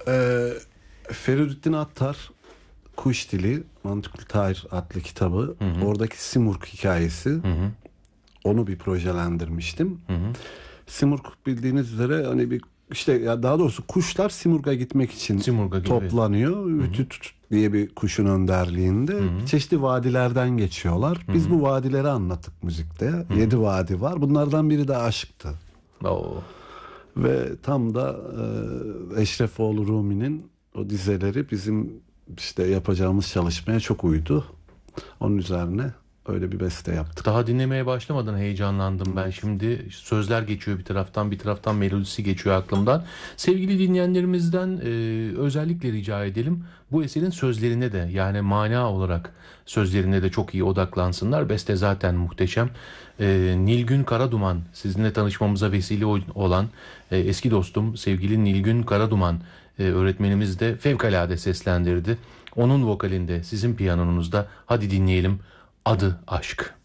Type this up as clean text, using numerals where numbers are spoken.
Feridüddin Attar Kuş Dili Mantıklı Tarih adlı kitabı. Hı. Oradaki Simurg hikayesi. Hı. Onu bir projelendirmiştim. Hı. Simurg bildiğiniz üzere hani bir işte ya daha doğrusu kuşlar Simurg'a gitmek için Simurg'a gibi. toplanıyor. Ütüt diye bir kuşun önderliğinde çeşitli vadilerden geçiyorlar. Biz bu vadileri anlattık müzikte. 7 vadi var. Bunlardan biri de aşktı. Oo. Ve tam da Eşrefoğlu Rumi'nin o dizeleri bizim işte yapacağımız çalışmaya çok uydu. Onun üzerine öyle bir beste yaptık. Daha dinlemeye başlamadan heyecanlandım ben şimdi. Sözler geçiyor bir taraftan melodisi geçiyor aklımdan. Sevgili dinleyenlerimizden özellikle rica edelim. Bu eserin sözlerine de yani mana olarak sözlerine de çok iyi odaklansınlar. Beste zaten muhteşem. Nilgün Karaduman, sizinle tanışmamıza vesile olan eski dostum sevgili Nilgün Karaduman öğretmenimiz de fevkalade seslendirdi. Onun vokalinde, sizin piyanonunuzda, hadi dinleyelim. Adı Aşk.